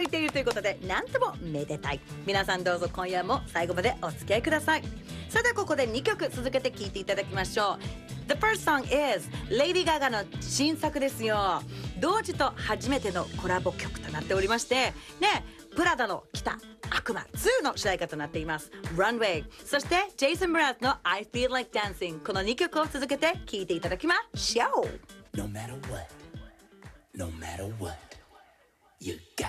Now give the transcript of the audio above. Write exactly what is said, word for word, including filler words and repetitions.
ているということで、なんともめでたい。皆さんどうぞ今夜も最後までお付き合いください。それではここでにきょく続けて聴いていただきましょう。 The first song is Lady Gaga の新作ですよ。同時と初めてのコラボ曲となっておりましてね、プラダの来た悪魔ツーの主題歌となっています Runway、 そしてジェイソン・ムラーズの I Feel Like Dancing。 このにきょくを続けて聴いていただきましょう。 No matter what, no matter what, you got